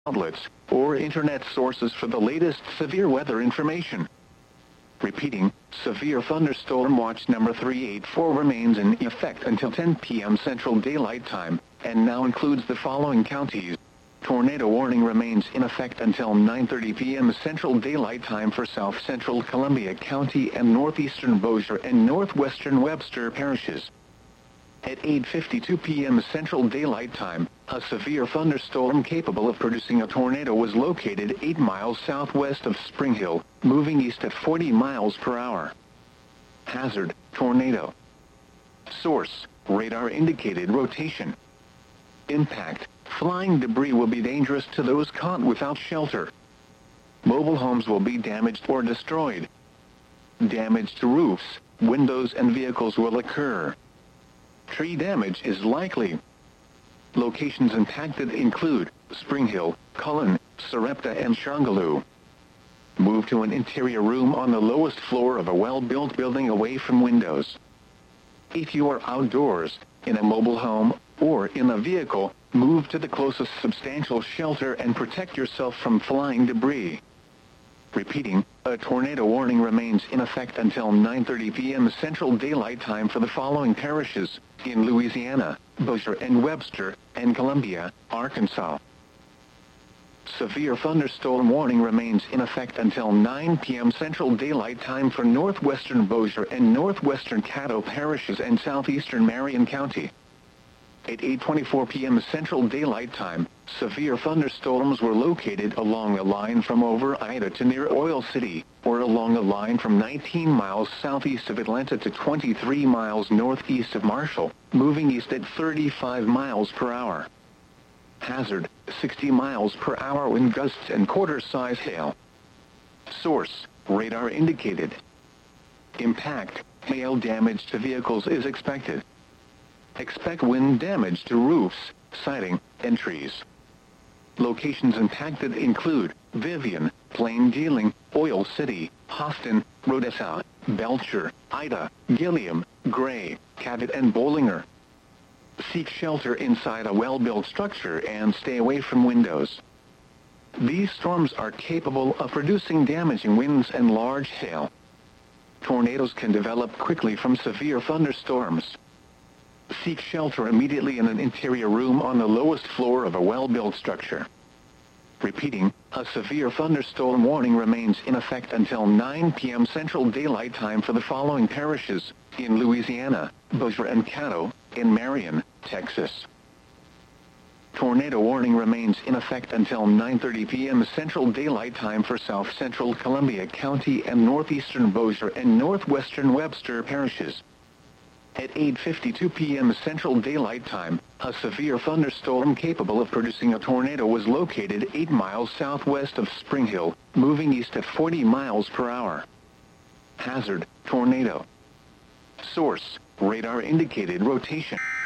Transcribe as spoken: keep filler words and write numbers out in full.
outlets, or internet sources for the latest severe weather information. Repeating, severe thunderstorm watch number three eight four remains in effect until ten p m Central Daylight Time, and now includes the following counties. Tornado warning remains in effect until nine thirty p m Central Daylight Time for South Central Columbia County and northeastern Bossier and northwestern Webster parishes. At eight fifty-two p m Central Daylight Time, a severe thunderstorm capable of producing a tornado was located eight miles southwest of Spring Hill, moving east at forty miles per hour. Hazard, tornado. Source, radar-indicated rotation. Impact, flying debris will be dangerous to those caught without shelter. Mobile homes will be damaged or destroyed. Damage to roofs, windows and vehicles will occur. Tree damage is likely. Locations impacted include Spring Hill, Cullen, Sarepta and Shongaloo. Move to an interior room on the lowest floor of a well-built building away from windows. If you are outdoors, in a mobile home, or in a vehicle, move to the closest substantial shelter and protect yourself from flying debris. Repeating, a tornado warning remains in effect until nine thirty p m Central Daylight Time for the following parishes in Louisiana, Bossier and Webster, and Columbia, Arkansas. Severe thunderstorm warning remains in effect until nine p m Central Daylight Time for northwestern Bossier and northwestern Caddo parishes and southeastern Marion County. At eight twenty-four p m Central Daylight Time, severe thunderstorms were located along a line from over Ida to near Oil City, or along a line from nineteen miles southeast of Atlanta to twenty-three miles northeast of Marshall, moving east at thirty-five miles per hour. Hazard, sixty miles per hour wind gusts and quarter-size hail. Source, radar indicated. Impact, hail damage to vehicles is expected. Expect wind damage to roofs, siding, and trees. Locations impacted include Vivian, Plain Dealing, Oil City, Austin, Rodessa, Belcher, Ida, Gilliam, Gray, Cabot and Bollinger. Seek shelter inside a well-built structure and stay away from windows. These storms are capable of producing damaging winds and large hail. Tornadoes can develop quickly from severe thunderstorms. Seek shelter immediately in an interior room on the lowest floor of a well-built structure. Repeating, a severe thunderstorm warning remains in effect until nine p m Central Daylight Time for the following parishes in Louisiana, Bossier and Caddo, in Marion, Texas. Tornado warning remains in effect until nine thirty p m Central Daylight Time for South Central Columbia County and northeastern Bossier and northwestern Webster parishes. At eight fifty-two p m Central Daylight Time, a severe thunderstorm capable of producing a tornado was located eight miles southwest of Spring Hill, moving east at forty miles per hour. Hazard, tornado. Source, radar indicated rotation.